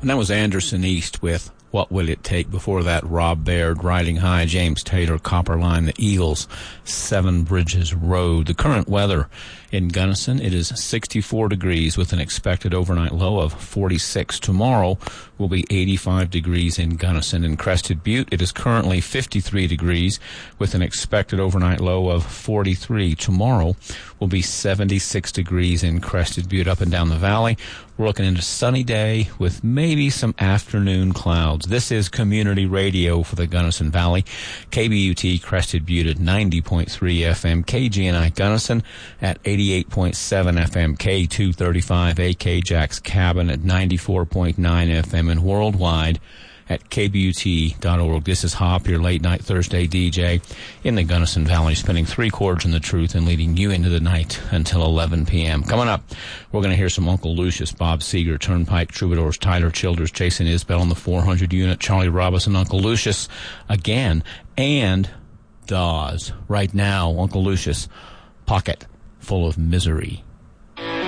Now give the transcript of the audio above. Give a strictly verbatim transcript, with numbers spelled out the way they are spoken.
And that was Anderson East with What Will It Take? Before that, Rob Baird, Riding High, James Taylor, Copperline, The Eagles, Seven Bridges Road. The current weather in Gunnison, it is sixty-four degrees with an expected overnight low of forty-six. Tomorrow will be eighty-five degrees in Gunnison. In Crested Butte, it is currently fifty-three degrees with an expected overnight low of forty-three. Tomorrow will be seventy-six degrees in Crested Butte. Up and down the valley, we're looking into a sunny day with maybe some afternoon clouds. This is Community Radio for the Gunnison Valley. K B U T Crested Butte at ninety point three F M. K G N I Gunnison at eighty-eight point seven F M. K two thirty-five A K Jack's Cabin at ninety-four point nine F M. And worldwide at K B U T dot org. This is Hop, your late-night Thursday D J in the Gunnison Valley, spinning three chords in the truth and leading you into the night until eleven p.m. Coming up, we're going to hear some Uncle Lucius, Bob Seger, Turnpike Troubadours, Tyler Childers, Jason Isbell on the four hundred unit, Charlie Robinson, Uncle Lucius again, and Dawes. Right now, Uncle Lucius, Pocket Full of Misery.